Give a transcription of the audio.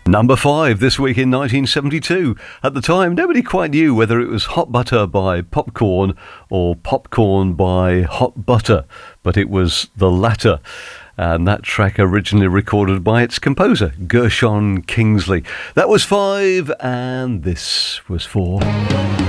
Number 5 this week in 1972. At the time, nobody quite knew whether it was Hot Butter by Popcorn or Popcorn by Hot Butter, but it was the latter. And that track originally recorded by its composer, Gershon Kingsley. That was 5, and this was 4.